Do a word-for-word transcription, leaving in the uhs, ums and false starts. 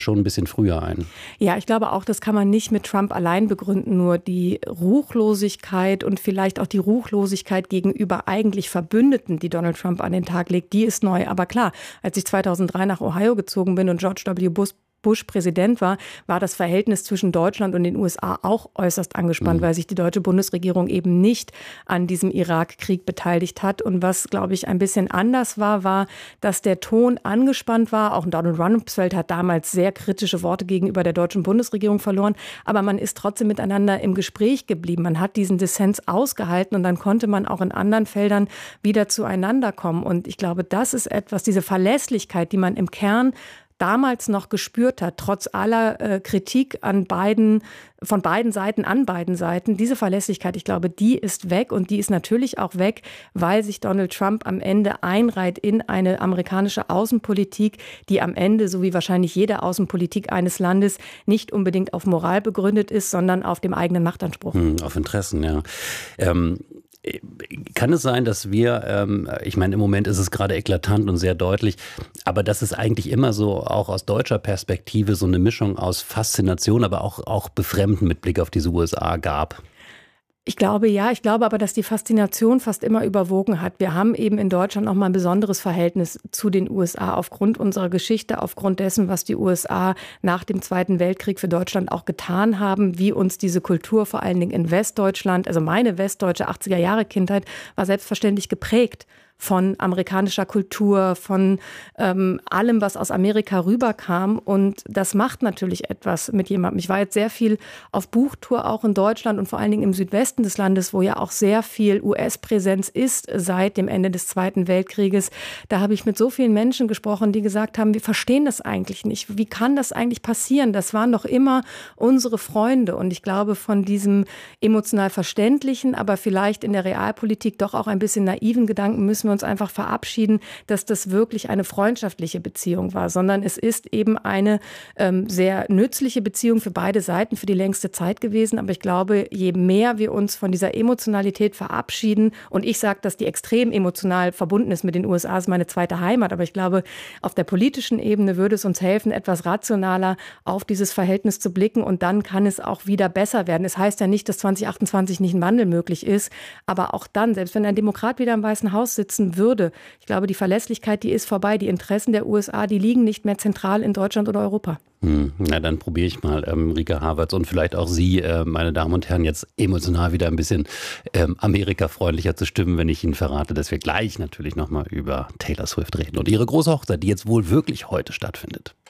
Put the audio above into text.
schon ein bisschen früher ein. Ja, ich glaube auch, das kann man nicht mit Trump allein begründen. Nur die Ruchlosigkeit und vielleicht auch die Ruchlosigkeit gegenüber eigentlich Verbündeten, die Donald Trump an den Tag legt, die ist neu. Aber klar, als ich zweitausenddrei nach Ohio gezogen bin und George W. Bush Bush Präsident war, war das Verhältnis zwischen Deutschland und den U S A auch äußerst angespannt, mhm. weil sich die deutsche Bundesregierung eben nicht an diesem Irakkrieg beteiligt hat. Und was, glaube ich, ein bisschen anders war, war, dass der Ton angespannt war. Auch Donald Rumsfeld hat damals sehr kritische Worte gegenüber der deutschen Bundesregierung verloren. Aber man ist trotzdem miteinander im Gespräch geblieben. Man hat diesen Dissens ausgehalten und dann konnte man auch in anderen Feldern wieder zueinander kommen. Und ich glaube, das ist etwas, diese Verlässlichkeit, die man im Kern damals noch gespürt hat, trotz aller äh, Kritik an beiden, von beiden Seiten, an beiden Seiten, diese Verlässlichkeit, ich glaube, die ist weg und die ist natürlich auch weg, weil sich Donald Trump am Ende einreiht in eine amerikanische Außenpolitik, die am Ende, so wie wahrscheinlich jede Außenpolitik eines Landes, nicht unbedingt auf Moral begründet ist, sondern auf dem eigenen Machtanspruch. Hm, auf Interessen, ja. Ähm Kann es sein, dass wir, ähm, ich meine, im Moment ist es gerade eklatant und sehr deutlich, aber dass es eigentlich immer so auch aus deutscher Perspektive so eine Mischung aus Faszination, aber auch, auch Befremden mit Blick auf diese U S A gab? Ich glaube, ja. Ich glaube aber, dass die Faszination fast immer überwogen hat. Wir haben eben in Deutschland noch mal ein besonderes Verhältnis zu den U S A aufgrund unserer Geschichte, aufgrund dessen, was die U S A nach dem Zweiten Weltkrieg für Deutschland auch getan haben, wie uns diese Kultur vor allen Dingen in Westdeutschland, also meine westdeutsche achtziger-Jahre-Kindheit war selbstverständlich geprägt von amerikanischer Kultur, von ähm, allem, was aus Amerika rüberkam. Und das macht natürlich etwas mit jemandem. Ich war jetzt sehr viel auf Buchtour auch in Deutschland und vor allen Dingen im Südwesten des Landes, wo ja auch sehr viel U S-Präsenz ist seit dem Ende des Zweiten Weltkrieges. Da habe ich mit so vielen Menschen gesprochen, die gesagt haben, wir verstehen das eigentlich nicht. Wie kann das eigentlich passieren? Das waren doch immer unsere Freunde. Und ich glaube, von diesem emotional verständlichen, aber vielleicht in der Realpolitik doch auch ein bisschen naiven Gedanken müssen wir uns einfach verabschieden, dass das wirklich eine freundschaftliche Beziehung war, sondern es ist eben eine ähm, sehr nützliche Beziehung für beide Seiten für die längste Zeit gewesen. Aber ich glaube, je mehr wir uns von dieser Emotionalität verabschieden, und ich sage, dass die extrem emotional verbunden ist mit den U S A, ist meine zweite Heimat, aber ich glaube, auf der politischen Ebene würde es uns helfen, etwas rationaler auf dieses Verhältnis zu blicken, und dann kann es auch wieder besser werden. Es heißt ja nicht, dass zwanzig achtundzwanzig nicht ein Wandel möglich ist, aber auch dann, selbst wenn ein Demokrat wieder im Weißen Haus sitzen würde. Ich glaube, die Verlässlichkeit, die ist vorbei. Die Interessen der U S A, die liegen nicht mehr zentral in Deutschland oder Europa. Hm, na, dann probiere ich mal, ähm, Rike Havertz, und vielleicht auch Sie, äh, meine Damen und Herren, jetzt emotional wieder ein bisschen ähm, amerikafreundlicher zu stimmen, wenn ich Ihnen verrate, dass wir gleich natürlich nochmal über Taylor Swift reden und ihre große Hochzeit, die jetzt wohl wirklich heute stattfindet.